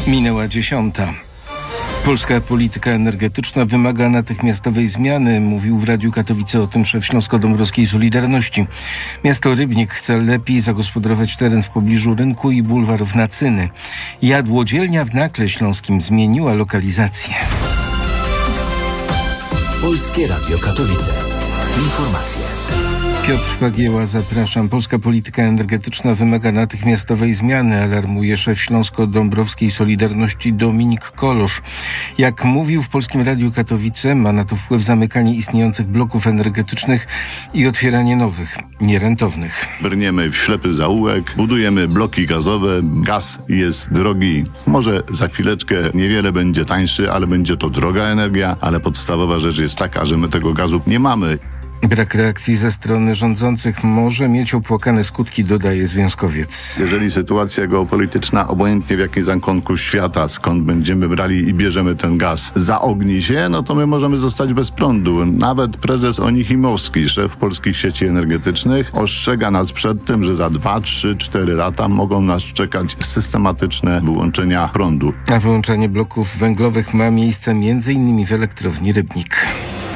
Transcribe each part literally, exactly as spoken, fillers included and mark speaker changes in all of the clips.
Speaker 1: Minęła dziesiąta. Polska polityka energetyczna wymaga natychmiastowej zmiany. Mówił w Radiu Katowice o tym szef Śląsko-Dąbrowskiej Solidarności. Miasto Rybnik chce lepiej zagospodarować teren w pobliżu rynku i bulwarów Nacyny. Jadłodzielnia w Nakle Śląskim zmieniła lokalizację.
Speaker 2: Polskie Radio Katowice. Informacje.
Speaker 1: Piotr Pagieła, zapraszam. Polska polityka energetyczna wymaga natychmiastowej zmiany, alarmuje szef Śląsko-Dąbrowskiej Solidarności Dominik Kolosz. Jak mówił w Polskim Radiu Katowice, ma na to wpływ zamykanie istniejących bloków energetycznych i otwieranie nowych, nierentownych.
Speaker 3: Brniemy w ślepy zaułek, budujemy bloki gazowe, gaz jest drogi. Może za chwileczkę niewiele będzie tańszy, ale będzie to droga energia, ale podstawowa rzecz jest taka, że my tego gazu nie mamy.
Speaker 1: Brak reakcji ze strony rządzących może mieć opłakane skutki, dodaje związkowiec.
Speaker 3: Jeżeli sytuacja geopolityczna, obojętnie w jakim zakątku świata, skąd będziemy brali i bierzemy ten gaz, zaogni się, no to my możemy zostać bez prądu. Nawet prezes Onichimowski, szef polskich sieci energetycznych, ostrzega nas przed tym, że za dwa, trzy, cztery lata mogą nas czekać systematyczne wyłączenia prądu.
Speaker 1: A wyłączenie bloków węglowych ma miejsce między innymi w elektrowni Rybnik.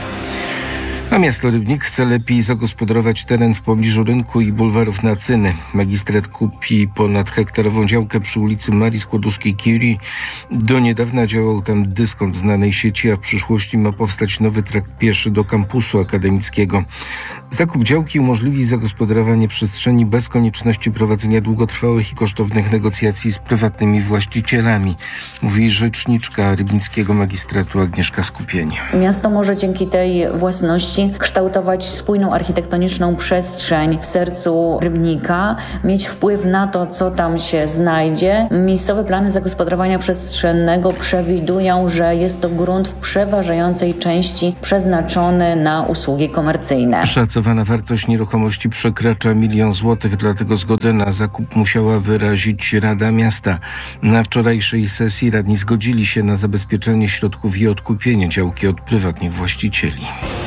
Speaker 1: A miasto Rybnik chce lepiej zagospodarować teren w pobliżu rynku i bulwarów Nacyny. Magistrat kupi ponad hektarową działkę przy ulicy Marii Skłodowskiej-Curie. Do niedawna działał tam dyskont znanej sieci, a w przyszłości ma powstać nowy trakt pieszy do kampusu akademickiego. Zakup działki umożliwi zagospodarowanie przestrzeni bez konieczności prowadzenia długotrwałych i kosztownych negocjacji z prywatnymi właścicielami, mówi rzeczniczka rybnickiego magistratu Agnieszka Skupień.
Speaker 4: Miasto może dzięki tej własności kształtować spójną architektoniczną przestrzeń w sercu Rybnika, mieć wpływ na to, co tam się znajdzie. Miejscowe plany zagospodarowania przestrzennego przewidują, że jest to grunt w przeważającej części przeznaczony na usługi komercyjne.
Speaker 1: Szacowana wartość nieruchomości przekracza milion złotych, dlatego zgodę na zakup musiała wyrazić Rada Miasta. Na wczorajszej sesji radni zgodzili się na zabezpieczenie środków i odkupienie działki od prywatnych właścicieli.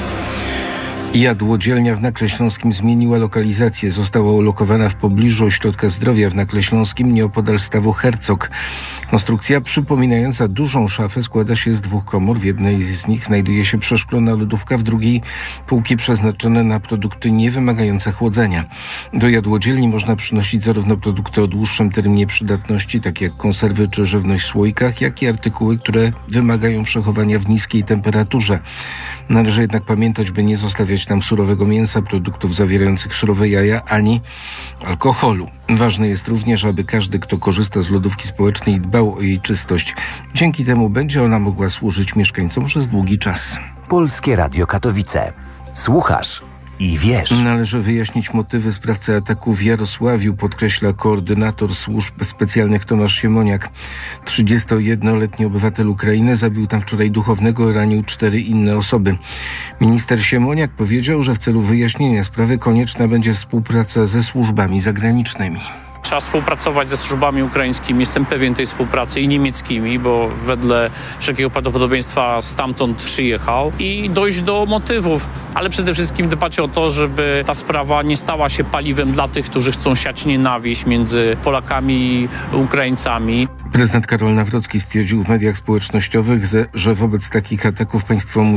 Speaker 1: Jadłodzielnia w Nakle Śląskim zmieniła lokalizację. Została ulokowana w pobliżu ośrodka zdrowia w Nakle Śląskim, nieopodal stawu Hercog. Konstrukcja przypominająca dużą szafę składa się z dwóch komór. W jednej z nich znajduje się przeszklona lodówka, w drugiej półki przeznaczone na produkty niewymagające chłodzenia. Do jadłodzielni można przynosić zarówno produkty o dłuższym terminie przydatności, takie jak konserwy czy żywność w słoikach, jak i artykuły, które wymagają przechowania w niskiej temperaturze. Należy jednak pamiętać, by nie zostawiać tam surowego mięsa, produktów zawierających surowe jaja, ani alkoholu. Ważne jest również, aby każdy, kto korzysta z lodówki społecznej, dbał o jej czystość. Dzięki temu będzie ona mogła służyć mieszkańcom przez długi czas.
Speaker 2: Polskie Radio Katowice. Słuchasz i wiesz.
Speaker 1: Należy wyjaśnić motywy sprawcy ataku w Jarosławiu, podkreśla koordynator służb specjalnych Tomasz Siemoniak. trzydziestojednoletni obywatel Ukrainy zabił tam wczoraj duchownego i ranił cztery inne osoby. Minister Siemoniak powiedział, że w celu wyjaśnienia sprawy konieczna będzie współpraca ze służbami zagranicznymi.
Speaker 5: Trzeba współpracować ze służbami ukraińskimi, jestem pewien tej współpracy, i niemieckimi, bo wedle wszelkiego prawdopodobieństwa stamtąd przyjechał, i dojść do motywów, ale przede wszystkim dbać o to, żeby ta sprawa nie stała się paliwem dla tych, którzy chcą siać nienawiść między Polakami i Ukraińcami.
Speaker 1: Prezydent Karol Nawrocki stwierdził w mediach społecznościowych, że wobec takich ataków państwo